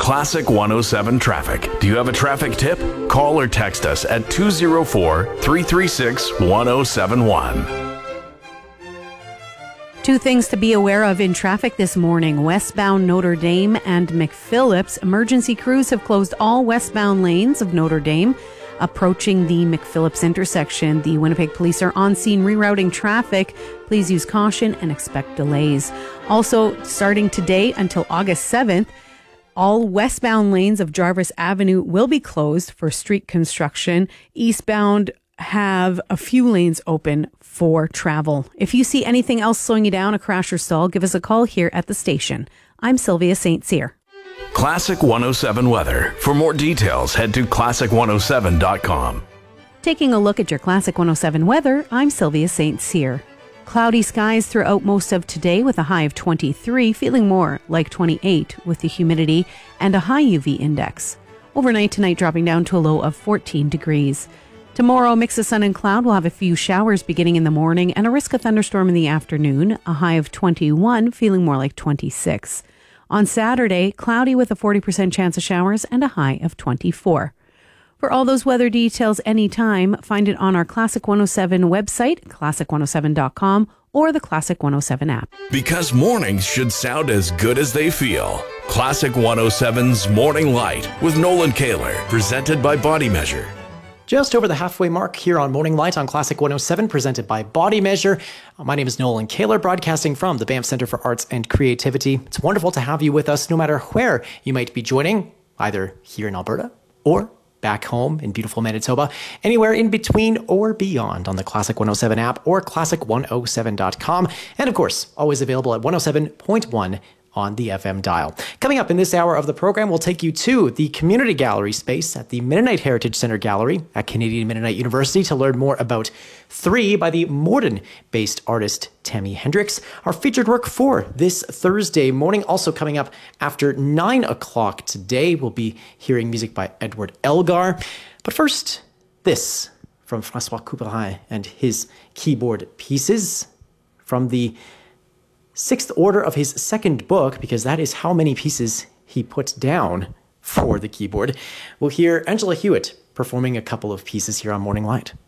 Classic 107 Traffic. Do you have a traffic tip? Call or text us at 204-336-1071. Two things to be aware of in traffic this morning. Westbound Notre Dame and McPhillips. Emergency crews have closed all westbound lanes of Notre Dame. Approaching the McPhillips intersection, the Winnipeg Police are on scene rerouting traffic. Please use caution and expect delays. Also, starting today until August 7th, all westbound lanes of Jarvis Avenue will be closed for street construction. Eastbound have a few lanes open for travel. If you see anything else slowing you down, a crash or stall, give us a call here at the station. I'm Sylvia St. Cyr. Classic 107 weather. For more details, head to classic107.com. Taking a look at your Classic 107 weather, I'm Sylvia St. Cyr. Cloudy skies throughout most of today with a high of 23, feeling more like 28 with the humidity and a high UV index. Overnight tonight dropping down to a low of 14 degrees. Tomorrow, a mix of sun and cloud. We'll have a few showers beginning in the morning and a risk of thunderstorm in the afternoon, a high of 21, feeling more like 26. On Saturday, cloudy with a 40% chance of showers and a high of 24. For all those weather details anytime, find it on our Classic 107 website, classic107.com, or the Classic 107 app. Because mornings should sound as good as they feel. Classic 107's Morning Light with Nolan Kaler, presented by Body Measure. Just over the halfway mark here on Morning Light on Classic 107, presented by Body Measure. My name is Nolan Kaler, broadcasting from the Banff Centre for Arts and Creativity. It's wonderful to have you with us, no matter where you might be joining, either here in Alberta or back home in beautiful Manitoba, anywhere in between or beyond on the Classic 107 app or classic107.com. And of course, always available at 107.1 on the FM dial. Coming up in this hour of the program, we'll take you to the Community Gallery space at the Mennonite Heritage Centre Gallery at Canadian Mennonite University to learn more about 3 by the Morden-based artist Tammy Hendricks. Our featured work for this Thursday morning, also coming up after 9 o'clock today, we'll be hearing music by Edward Elgar. But first, this from François Couperin and his keyboard pieces from the 6th order of his second book, because that is how many pieces he put down for the keyboard. We'll hear Angela Hewitt performing a couple of pieces here on Morning Light.